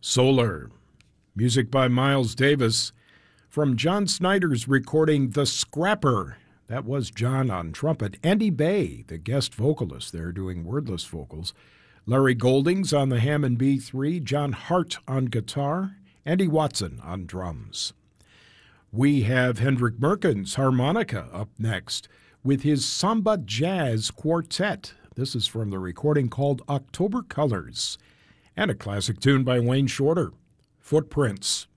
Solar. Music by Miles Davis. From John Snyder's recording The Scrapper. That was John on trumpet. Andy Bay, the guest vocalist there doing wordless vocals. Larry Goldings on the Hammond B3. John Hart on guitar. Andy Watson on drums. We have Hendrik Merkens harmonica up next with his Samba Jazz Quartet. This is from the recording called October Colors. And a classic tune by Wayne Shorter, Footprints.